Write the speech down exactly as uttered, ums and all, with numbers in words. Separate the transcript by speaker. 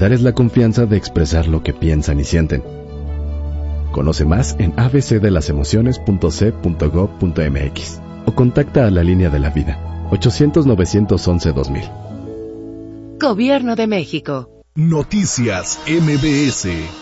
Speaker 1: darles la confianza de expresar lo que piensan y sienten. Conoce más en a b c de las emociones punto c punto gob punto m x o contacta a la Línea de la Vida, ochocientos, novecientos once, dos mil.
Speaker 2: Gobierno de México.
Speaker 3: Noticias M B S.